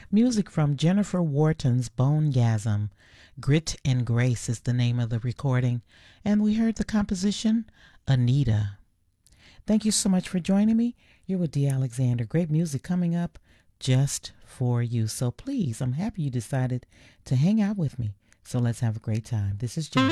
Music from Jennifer Wharton's Bonegasm. Grit and Grace is the name of the recording. And we heard the composition, Anita. Thank you so much for joining me. You're with Dee Alexander. Great music coming up just for you. So please, I'm happy you decided to hang out with me. So let's have a great time. This is Jennifer.